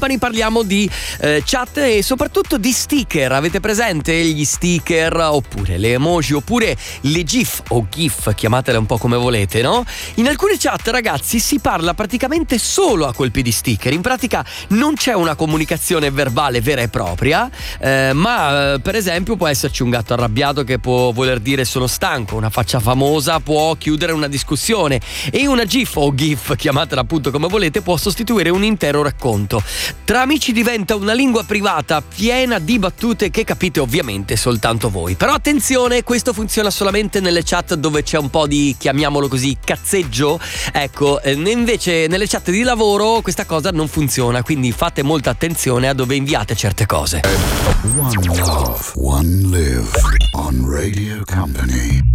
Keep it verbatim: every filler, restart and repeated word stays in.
Parliamo di eh, chat e soprattutto di sticker. Avete presente gli sticker oppure le emoji oppure le gif o gif, chiamatele un po' come volete, no? In alcune chat, ragazzi, si parla praticamente solo a colpi di sticker. In pratica non c'è una comunicazione verbale vera e propria, eh, ma eh, per esempio può esserci un gatto arrabbiato che può voler dire sono stanco, una faccia famosa può chiudere una discussione e una gif o gif, chiamatela appunto come volete, può sostituire un intero racconto. Tra amici diventa una lingua privata piena di battute che capite ovviamente soltanto voi. Però attenzione, questo funziona solamente nelle chat dove c'è un po' di, chiamiamolo così, cazzeggio. Ecco, eh, invece nelle chat di lavoro questa cosa non funziona, quindi fate molta attenzione a dove inviate certe cose. One love, one live on Radio Company.